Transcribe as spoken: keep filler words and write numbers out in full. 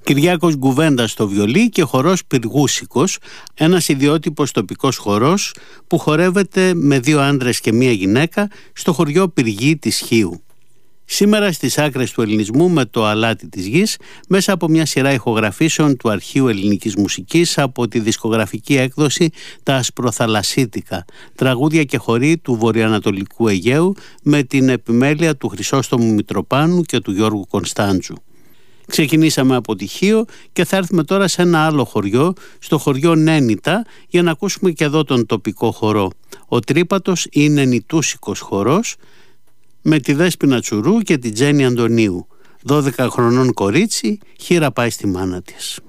Κυριάκος Γκουβέντας στο βιολί και χορός Πυργούσικος, ένας ιδιότυπος τοπικός χορός που χορεύεται με δύο άντρες και μία γυναίκα στο χωριό Πυργή της Χίου. Σήμερα στις άκρες του ελληνισμού με το αλάτι της γης, μέσα από μια σειρά ηχογραφήσεων του Αρχείου Ελληνικής Μουσικής από τη δισκογραφική έκδοση «Τα Ασπροθαλασσίτικα», τραγούδια και χοροί του βορειοανατολικού Αιγαίου με την επιμέλεια του Χρυσόστομου Μητροπάνου και του Γιώργου Κωνσταντζου. Ξεκινήσαμε από τη Χίο και θα έρθουμε τώρα σε ένα άλλο χωριό, στο χωριό Νένητα, για να ακούσουμε και εδώ τον τοπικό χορό. Ο Τρίπατος είναι νητούσικος χορός με τη Δέσποινα Τσουρού και τη Τζέννη Αντωνίου. δώδεκα χρονών κορίτσι, χείρα πάει στη μάνα της.